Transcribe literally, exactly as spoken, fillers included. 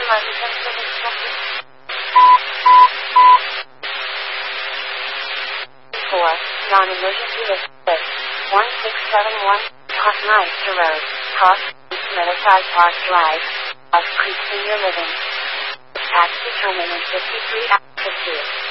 Emergency instructed. four. Non-emergency list. one six seven one. Hoffmeister Road. Hoff. Riverside Park Drive. Off Creek Senior Living. Taxi terminal fifty-three. Active two.